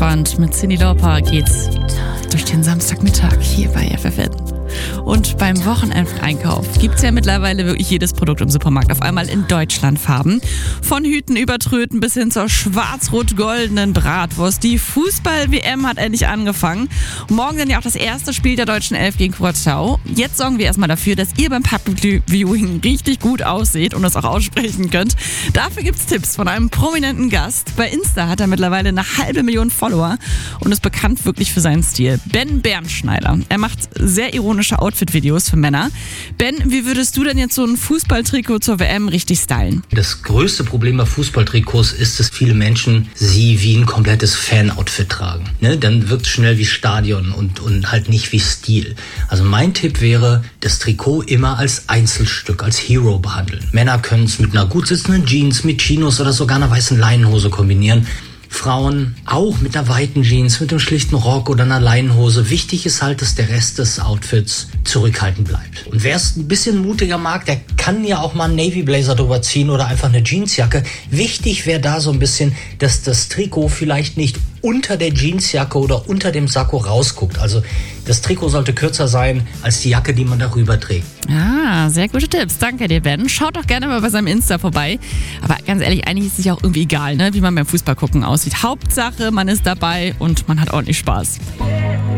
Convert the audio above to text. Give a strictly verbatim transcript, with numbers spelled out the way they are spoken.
entspannt. Mit Cyndi Lauper geht's durch den Samstagmittag hier bei F F N. Und beim Wochenendeinkauf gibt es ja mittlerweile wirklich jedes Produkt im Supermarkt auf einmal in Deutschlandfarben. Von Hüten über Tröten bis hin zur schwarz-rot-goldenen Bratwurst. Die Fußball-W M hat endlich angefangen. Morgen dann ja auch das erste Spiel der deutschen Elf gegen Curaçao. Jetzt sorgen wir erstmal dafür, dass ihr beim Public Viewing richtig gut ausseht und das auch aussprechen könnt. Dafür gibt es Tipps von einem prominenten Gast. Bei Insta hat er mittlerweile eine halbe Million Follower und ist bekannt wirklich für seinen Stil. Ben Bernschneider. Er macht sehr ironische Outfit-Videos für Männer. Ben, wie würdest du denn jetzt so ein Fußballtrikot zur W M richtig stylen? Das größte Problem bei Fußballtrikots ist, dass viele Menschen sie wie ein komplettes Fan-Outfit tragen. Ne? Dann wirkt es schnell wie Stadion und, und halt nicht wie Stil. Also mein Tipp wäre, das Trikot immer als Einzelstück, als Hero behandeln. Männer können es mit einer gut sitzenden Jeans, mit Chinos oder sogar einer weißen Leinenhose kombinieren. Frauen auch mit einer weiten Jeans, mit einem schlichten Rock oder einer Leinenhose. Wichtig ist halt, dass der Rest des Outfits zurückhaltend bleibt. Und wer es ein bisschen mutiger mag, der kann ja auch mal einen Navy Blazer drüber ziehen oder einfach eine Jeansjacke. Wichtig wäre da so ein bisschen, dass das Trikot vielleicht nicht unter der Jeansjacke oder unter dem Sakko rausguckt. Also das Trikot sollte kürzer sein als die Jacke, die man darüber trägt. Ah, sehr gute Tipps. Danke dir, Ben. Schaut doch gerne mal bei seinem Insta vorbei. Aber ganz ehrlich, eigentlich ist es ja auch irgendwie egal, ne, wie man beim Fußball gucken aussieht. Hauptsache, man ist dabei und man hat ordentlich Spaß.